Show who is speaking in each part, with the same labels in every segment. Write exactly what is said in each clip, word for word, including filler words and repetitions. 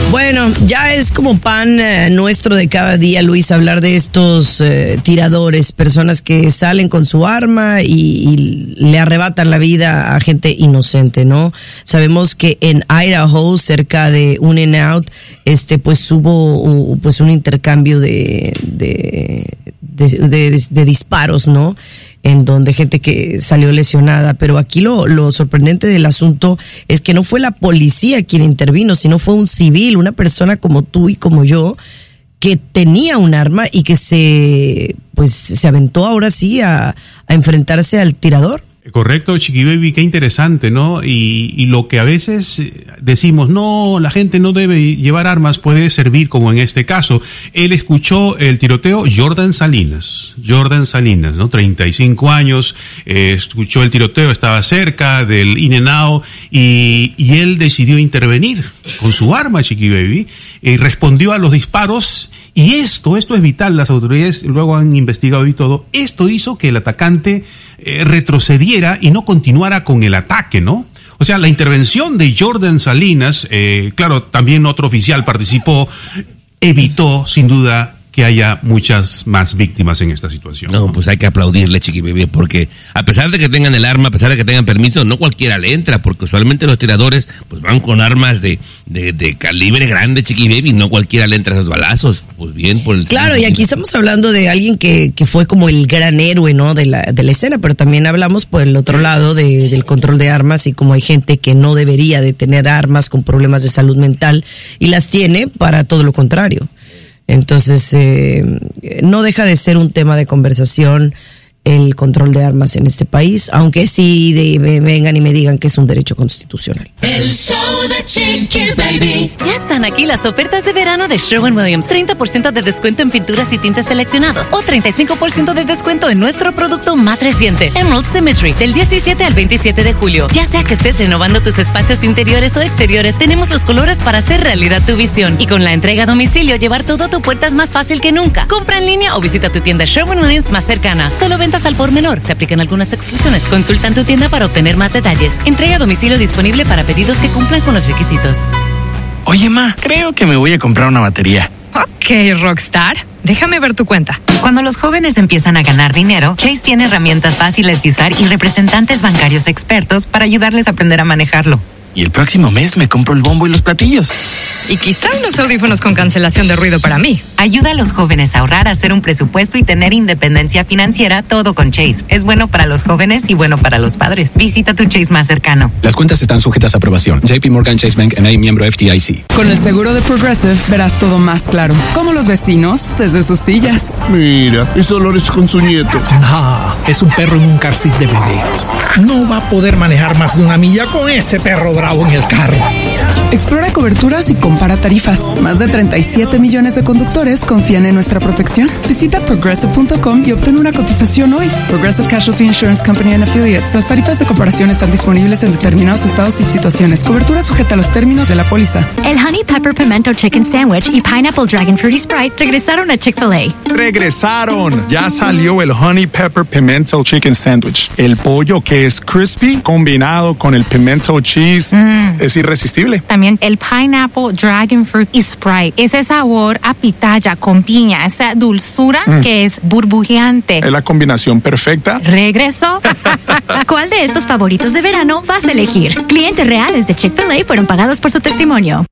Speaker 1: Bueno, ya es como pan eh, nuestro de cada día, Luis, hablar de estos eh, tiradores, personas que salen con su arma y, y le arrebatan la vida a gente inocente, ¿no? Sabemos que en Idaho, cerca de un In-N-Out, este, pues hubo pues un intercambio de de, de, de, de, de disparos, ¿no? En donde gente que salió lesionada, pero aquí lo, lo sorprendente del asunto es que no fue la policía quien intervino, sino fue un civil, una persona como tú y como yo, que tenía un arma y que se, pues, se aventó ahora sí a, a enfrentarse al tirador.
Speaker 2: Correcto, Chiqui Baby, qué interesante, ¿no? Y, y lo que a veces decimos, no, la gente no debe llevar armas, puede servir como en este caso. Él escuchó el tiroteo, Jordan Salinas, Jordan Salinas, ¿no? treinta y cinco años, eh, escuchó el tiroteo, estaba cerca del In-N-Out y, y él decidió intervenir con su arma, Chiqui Baby, y respondió a los disparos. Y esto, esto es vital, las autoridades luego han investigado y todo, esto hizo que el atacante eh, retrocediera y no continuara con el ataque, ¿no? O sea, la intervención de Jordan Salinas, eh, claro, también otro oficial participó, evitó sin duda que haya muchas más víctimas en esta situación.
Speaker 3: No, pues hay que aplaudirle, Chiqui Baby, porque a pesar de que tengan el arma, a pesar de que tengan permiso, no cualquiera le entra, porque usualmente los tiradores pues van con armas de, de, de calibre grande, Chiqui Baby, no cualquiera le entra a esos balazos. Pues bien, por el...
Speaker 1: Claro, y aquí estamos hablando de alguien que, que fue como el gran héroe, ¿no? De la, de la escena, pero también hablamos por el otro lado de, del control de armas y como hay gente que no debería de tener armas con problemas de salud mental y las tiene para todo lo contrario. Entonces, eh, no deja de ser un tema de conversación el control de armas en este país, aunque sí de, me vengan y me digan que es un derecho constitucional.
Speaker 4: El show de Chiqui Baby.
Speaker 5: Ya están aquí las ofertas de verano de Sherwin-Williams. treinta por ciento de descuento en pinturas y tintes seleccionados o treinta y cinco por ciento de descuento en nuestro producto más reciente, Emerald Symmetry, del diecisiete al veintisiete de julio. Ya sea que estés renovando tus espacios interiores o exteriores, tenemos los colores para hacer realidad tu visión. Y con la entrega a domicilio, llevar todo a tu puerta es más fácil que nunca. Compra en línea o visita tu tienda Sherwin-Williams más cercana. Solo ventas al por menor. Se aplican algunas exclusiones. Consulta en tu tienda para obtener más detalles. Entrega a domicilio disponible para pedidos que cumplan con los requisitos.
Speaker 6: Oye, ma, creo que me voy a comprar una batería.
Speaker 7: Ok, Rockstar. Déjame ver tu cuenta.
Speaker 8: Cuando los jóvenes empiezan a ganar dinero, Chase tiene herramientas fáciles de usar y representantes bancarios expertos para ayudarles a aprender a manejarlo.
Speaker 6: Y el próximo mes me compro el bombo y los platillos.
Speaker 7: Y quizá unos audífonos con cancelación de ruido para mí.
Speaker 8: Ayuda a los jóvenes a ahorrar, a hacer un presupuesto y tener independencia financiera, todo con Chase. Es bueno para los jóvenes y bueno para los padres. Visita tu Chase más cercano.
Speaker 9: Las cuentas están sujetas a aprobación. J P Morgan Chase Bank N A, miembro F D I C.
Speaker 10: Con el seguro de Progressive verás todo más claro. Como los vecinos desde sus sillas.
Speaker 11: Mira, es Dolores con su nieto.
Speaker 12: No, es un perro en un car seat de bebé. No va a poder manejar más de una milla con ese perro bravo en el carro.
Speaker 10: Explora coberturas y compara tarifas. Más de treinta y siete millones de conductores confían en nuestra protección. Visita progressive punto com y obtén una cotización hoy. Progressive Casualty Insurance Company and Affiliates. Las tarifas de comparación están disponibles en determinados estados y situaciones. Cobertura sujeta a los términos de la póliza.
Speaker 13: El Honey Pepper Pimento Chicken Sandwich y Pineapple Dragon Fruity Sprite regresaron a Chick-fil-A.
Speaker 14: ¡Regresaron! Ya salió el Honey Pepper Pimento Chicken Sandwich. El pollo que es crispy combinado con el pimento cheese mm. es irresistible.
Speaker 15: También el Pineapple Dragon Fruit y Sprite. Ese sabor a pitaya con piña, esa dulzura mm. que es burbujeante.
Speaker 14: Es la combinación perfecta.
Speaker 15: ¿Regresó?
Speaker 13: ¿Cuál de estos favoritos de verano vas a elegir? Clientes reales de Chick-fil-A fueron pagados por su testimonio.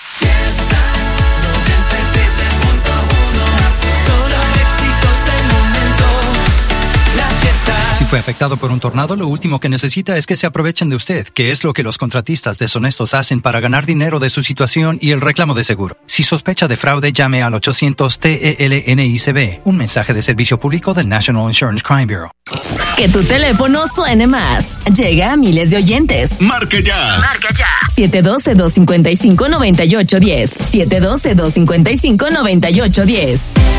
Speaker 16: Si fue afectado por un tornado, lo último que necesita es que se aprovechen de usted, que es lo que los contratistas deshonestos hacen para ganar dinero de su situación y el reclamo de seguro. Si sospecha de fraude, llame al ochocientos T E L N I C B, un mensaje de servicio público del National Insurance Crime Bureau.
Speaker 17: Que tu teléfono suene más. Llega a miles de oyentes.
Speaker 4: Marque ya.
Speaker 17: Marca ya. siete uno dos, dos cinco cinco, nueve ocho uno cero. siete uno dos, dos cinco cinco, nueve ocho uno cero.